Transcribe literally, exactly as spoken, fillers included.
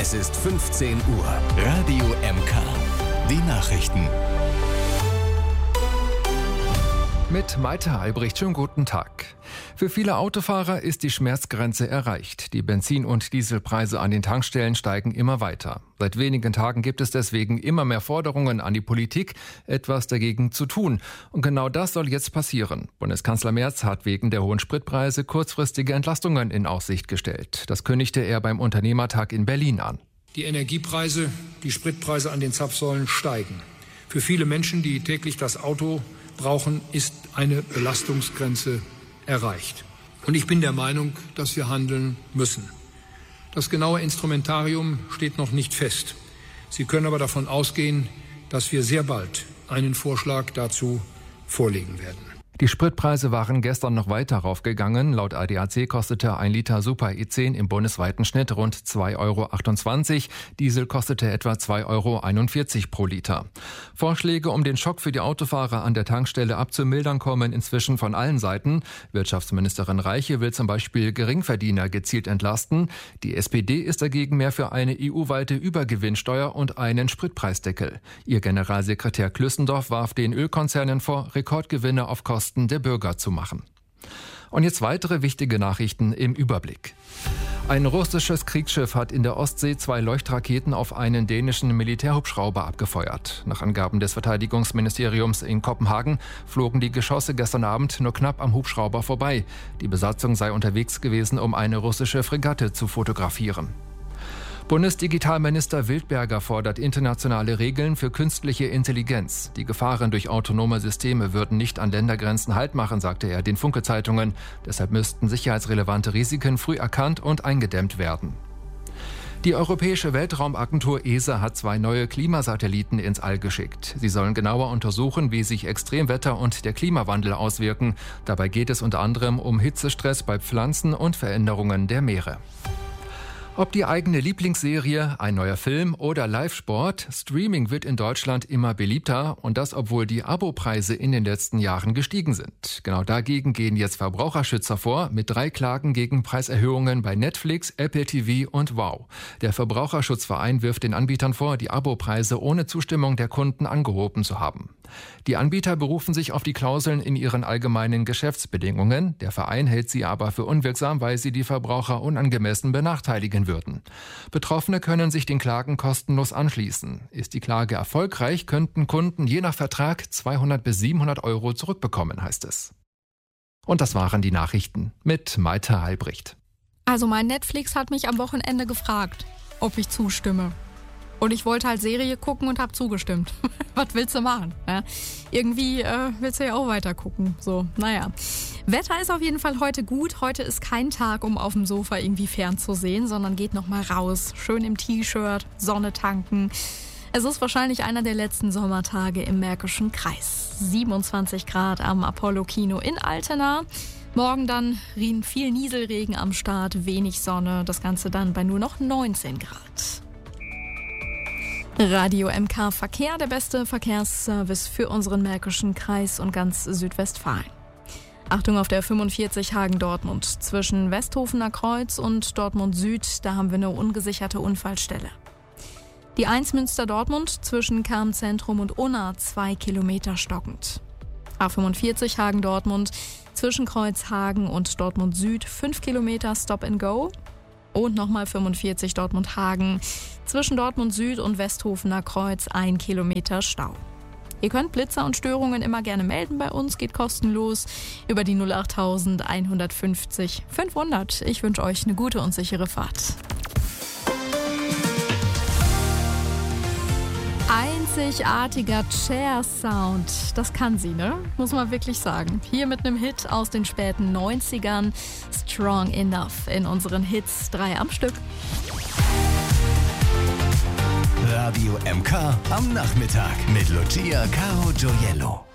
Es ist fünfzehn Uhr. Radio M K. Die Nachrichten. Mit Maite Albrecht, schönen guten Tag. Für viele Autofahrer ist die Schmerzgrenze erreicht. Die Benzin- und Dieselpreise an den Tankstellen steigen immer weiter. Seit wenigen Tagen gibt es deswegen immer mehr Forderungen an die Politik, etwas dagegen zu tun. Und genau das soll jetzt passieren. Bundeskanzler Merz hat wegen der hohen Spritpreise kurzfristige Entlastungen in Aussicht gestellt. Das kündigte er beim Unternehmertag in Berlin an. Die Energiepreise, die Spritpreise an den Zapfsäulen steigen. Für viele Menschen, die täglich das Auto brauchen, ist eine Belastungsgrenze erreicht. Und ich bin der Meinung, dass wir handeln müssen. Das genaue Instrumentarium steht noch nicht fest. Sie können aber davon ausgehen, dass wir sehr bald einen Vorschlag dazu vorlegen werden. Die Spritpreise waren gestern noch weiter raufgegangen. Laut A D A C kostete ein Liter Super E zehn im bundesweiten Schnitt rund zwei Euro achtundzwanzig. Diesel kostete etwa zwei Euro einundvierzig pro Liter. Vorschläge, um den Schock für die Autofahrer an der Tankstelle abzumildern, kommen inzwischen von allen Seiten. Wirtschaftsministerin Reiche will zum Beispiel Geringverdiener gezielt entlasten. Die S P D ist dagegen mehr für eine E U-weite Übergewinnsteuer und einen Spritpreisdeckel. Ihr Generalsekretär Klüssendorf warf den Ölkonzernen vor, Rekordgewinne auf Kosten der Bürger zu machen. Und jetzt weitere wichtige Nachrichten im Überblick. Ein russisches Kriegsschiff hat in der Ostsee zwei Leuchtraketen auf einen dänischen Militärhubschrauber abgefeuert. Nach Angaben des Verteidigungsministeriums in Kopenhagen flogen die Geschosse gestern Abend nur knapp am Hubschrauber vorbei. Die Besatzung sei unterwegs gewesen, um eine russische Fregatte zu fotografieren. Bundesdigitalminister Wildberger fordert internationale Regeln für künstliche Intelligenz. Die Gefahren durch autonome Systeme würden nicht an Ländergrenzen Halt machen, sagte er den Funke-Zeitungen. Deshalb müssten sicherheitsrelevante Risiken früh erkannt und eingedämmt werden. Die Europäische Weltraumagentur E S A hat zwei neue Klimasatelliten ins All geschickt. Sie sollen genauer untersuchen, wie sich Extremwetter und der Klimawandel auswirken. Dabei geht es unter anderem um Hitzestress bei Pflanzen und Veränderungen der Meere. Ob die eigene Lieblingsserie, ein neuer Film oder Live-Sport, Streaming wird in Deutschland immer beliebter und das, obwohl die Abopreise in den letzten Jahren gestiegen sind. Genau dagegen gehen jetzt Verbraucherschützer vor mit drei Klagen gegen Preiserhöhungen bei Netflix, Apple T V und Wow. Der Verbraucherschutzverein wirft den Anbietern vor, die Abopreise ohne Zustimmung der Kunden angehoben zu haben. Die Anbieter berufen sich auf die Klauseln in ihren allgemeinen Geschäftsbedingungen. Der Verein hält sie aber für unwirksam, weil sie die Verbraucher unangemessen benachteiligen würden. Betroffene können sich den Klagen kostenlos anschließen. Ist die Klage erfolgreich, könnten Kunden je nach Vertrag zweihundert bis siebenhundert Euro zurückbekommen, heißt es. Und das waren die Nachrichten mit Maite Albrecht. Also mein Netflix hat mich am Wochenende gefragt, ob ich zustimme. Und ich wollte halt Serie gucken und habe zugestimmt. Was willst du machen? Ja? Irgendwie äh, willst du ja auch weiter gucken. So, naja. Wetter ist auf jeden Fall heute gut. Heute ist kein Tag, um auf dem Sofa irgendwie fernzusehen, sondern geht nochmal raus. Schön im T-Shirt, Sonne tanken. Es ist wahrscheinlich einer der letzten Sommertage im Märkischen Kreis. siebenundzwanzig Grad am Apollo-Kino in Altena. Morgen dann viel Nieselregen am Start, wenig Sonne. Das Ganze dann bei nur noch neunzehn Grad. Radio M K Verkehr, der beste Verkehrsservice für unseren Märkischen Kreis und ganz Südwestfalen. Achtung auf der fünfundvierzig Hagen-Dortmund. Zwischen Westhofener Kreuz und Dortmund Süd, da haben wir eine ungesicherte Unfallstelle. Die eins Münster-Dortmund zwischen Karm-Zentrum und Unna, zwei Kilometer stockend. A fünfundvierzig Hagen-Dortmund zwischen Kreuzhagen und Dortmund Süd, fünf Kilometer Stop and Go. Und nochmal fünfundvierzig Dortmund-Hagen zwischen Dortmund Süd und Westhofener Kreuz, ein Kilometer Stau. Ihr könnt Blitzer und Störungen immer gerne melden bei uns, geht kostenlos über die null acht eins fünfzig fünfhundert. Ich wünsche euch eine gute und sichere Fahrt. Einzigartiger Chair-Sound, das kann sie, ne? Muss man wirklich sagen. Hier mit einem Hit aus den späten neunzigern, Strong Enough in unseren Hits, drei am Stück. Radio M K am Nachmittag mit Lucia Caro Gioiello.